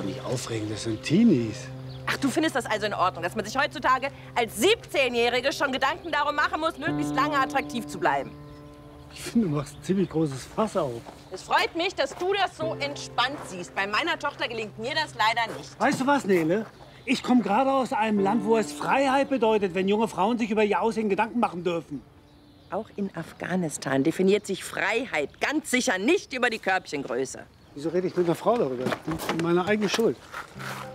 doch nicht aufregen, das sind Teenies. Ach, du findest das also in Ordnung, dass man sich heutzutage als 17-Jährige schon Gedanken darum machen muss, möglichst lange attraktiv zu bleiben? Ich finde, du machst ein ziemlich großes Fass auf. Es freut mich, dass du das so entspannt siehst. Bei meiner Tochter gelingt mir das leider nicht. Weißt du was, Nele? Ich komme gerade aus einem Land, wo es Freiheit bedeutet, wenn junge Frauen sich über ihr Aussehen Gedanken machen dürfen. Auch in Afghanistan definiert sich Freiheit ganz sicher nicht über die Körbchengröße. Wieso rede ich mit einer Frau darüber? Das ist meine eigene Schuld.